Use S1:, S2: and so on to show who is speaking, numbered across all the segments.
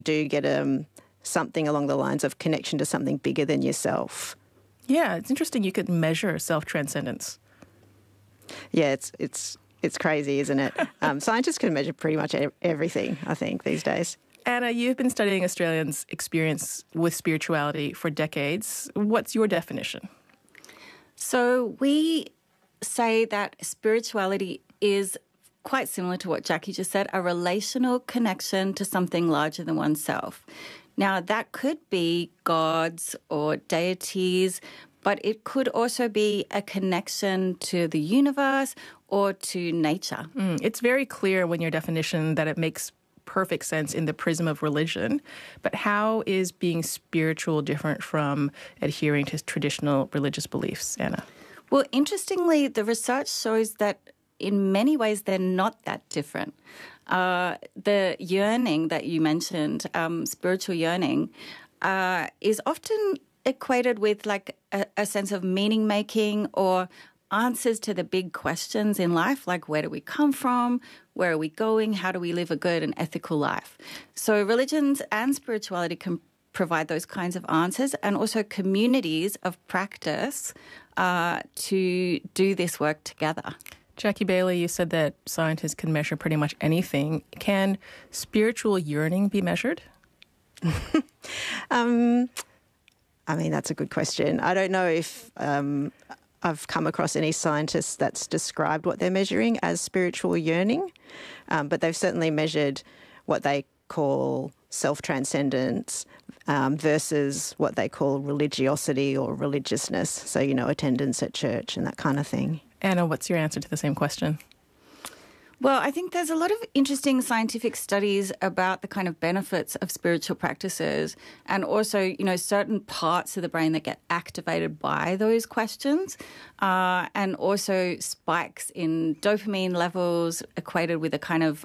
S1: do get something along the lines of connection to something bigger than yourself.
S2: Yeah, it's interesting you could measure self-transcendence.
S1: Yeah, it's crazy, isn't it? Scientists can measure pretty much everything, I think, these days.
S2: Anna, you've been studying Australians' experience with spirituality for decades. What's your definition?
S3: So we say that spirituality is quite similar to what Jackie just said, a relational connection to something larger than oneself. Now, that could be gods or deities, but it could also be a connection to the universe or to nature.
S2: It's very clear when your definition that it makes perfect sense in the prism of religion. But how is being spiritual different from adhering to traditional religious beliefs, Anna?
S3: Well, interestingly, the research shows that in many ways they're not that different. The yearning that you mentioned, spiritual yearning, is often equated with like a sense of meaning making or answers to the big questions in life, like where do we come from, where are we going, how do we live a good and ethical life. So religions and spirituality can provide those kinds of answers, and also communities of practice to do this work together.
S2: Jackie Bailey, you said that scientists can measure pretty much anything. Can spiritual yearning be measured?
S1: I mean, that's a good question. I don't know if I've come across any scientists that's described what they're measuring as spiritual yearning, but they've certainly measured what they call self-transcendence versus what they call religiosity or religiousness. So, attendance at church and that kind of thing.
S2: Anna, what's your answer to the same question?
S3: Well, I think there's a lot of interesting scientific studies about the kind of benefits of spiritual practices and also, certain parts of the brain that get activated by those questions and also spikes in dopamine levels equated with a kind of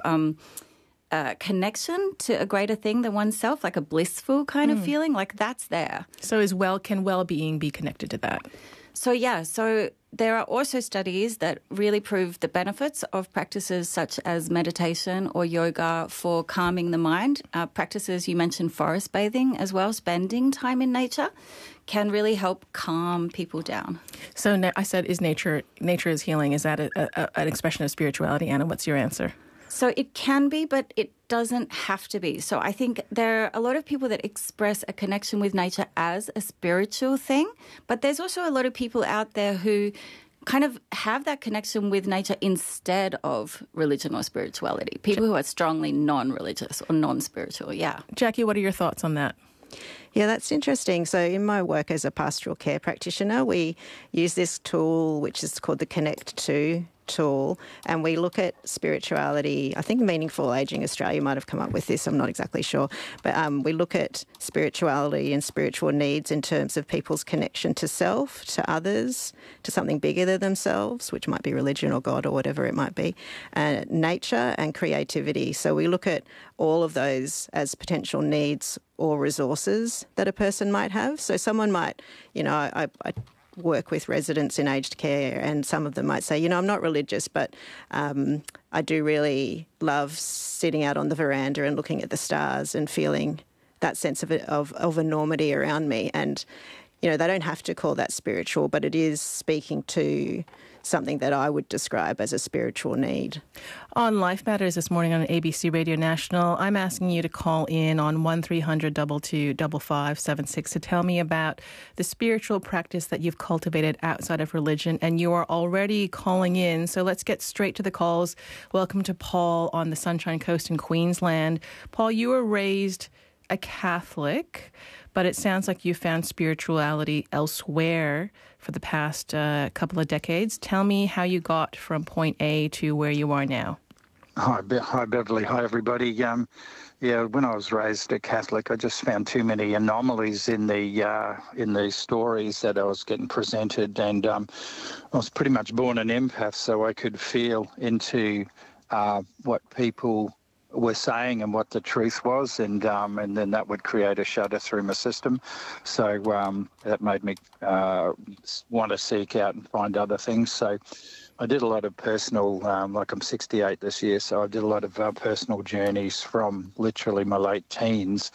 S3: connection to a greater thing than oneself, like a blissful kind of feeling, like that's there.
S2: So can well-being be connected to that?
S3: So there are also studies that really prove the benefits of practices such as meditation or yoga for calming the mind. Practices, you mentioned forest bathing as well, spending time in nature can really help calm people down.
S2: So I said, is nature is healing? Is that an expression of spirituality? Anna, what's your answer?
S3: So it can be, but it doesn't have to be. So I think there are a lot of people that express a connection with nature as a spiritual thing, but there's also a lot of people out there who kind of have that connection with nature instead of religion or spirituality. People who are strongly non-religious or non-spiritual, yeah.
S2: Jackie, what are your thoughts on that?
S1: Yeah, that's interesting. So in my work as a pastoral care practitioner, we use this tool which is called the Connect To tool, and we look at spirituality. I think Meaningful Aging Australia might have come up with this, I'm not exactly sure, but we look at spirituality and spiritual needs in terms of people's connection to self, to others, to something bigger than themselves, which might be religion or God or whatever it might be, nature and creativity. So we look at all of those as potential needs or resources that a person might have. So someone might, I work with residents in aged care, and some of them might say, I'm not religious, but I do really love sitting out on the veranda and looking at the stars and feeling that sense of enormity around me. And, they don't have to call that spiritual, but it is speaking to something that I would describe as a spiritual need.
S2: On Life Matters this morning on ABC Radio National, I'm asking you to call in on 1300-222-5576 to tell me about the spiritual practice that you've cultivated outside of religion, and you are already calling in, so let's get straight to the calls. Welcome to Paul on the Sunshine Coast in Queensland. Paul, you were raised a Catholic, but it sounds like you found spirituality elsewhere for the past couple of decades. Tell me how you got from point A to where you are now.
S4: Hi, Beverly. Hi, everybody. When I was raised a Catholic, I just found too many anomalies in the stories that I was getting presented, and I was pretty much born an empath, so I could feel into what people were saying and what the truth was, and then that would create a shudder through my system. So that made me want to seek out and find other things. So I did a lot of personal, like I'm 68 this year, so I did a lot of personal journeys from literally my late teens